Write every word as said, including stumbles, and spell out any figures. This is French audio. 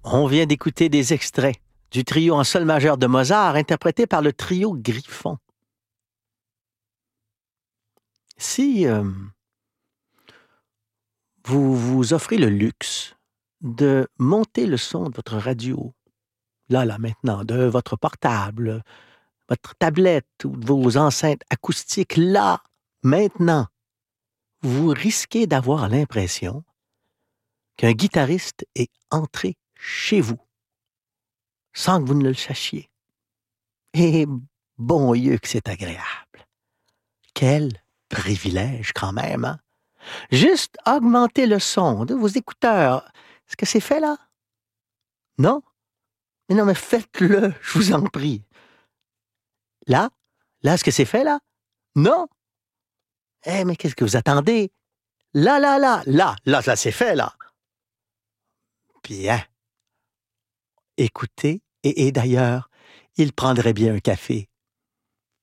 On vient d'écouter des extraits du trio en sol majeur de Mozart interprété par le trio Griffon. Si euh, vous vous offrez le luxe de monter le son de votre radio, là, là, maintenant, de votre portable, votre tablette ou de vos enceintes acoustiques, là, maintenant, vous risquez d'avoir l'impression qu'un guitariste est entré chez vous, sans que vous ne le sachiez. Et bon Dieu que c'est agréable. Quel privilège quand même, hein? Juste augmenter le son de vos écouteurs. Est-ce que c'est fait là? Non? Mais non, mais faites-le, je vous en prie. Là? Là, est-ce que c'est fait là? Non? Eh, mais qu'est-ce que vous attendez? Là, là, là, là, là, là, c'est fait là. Bien. Écoutez, et, et d'ailleurs, il prendrait bien un café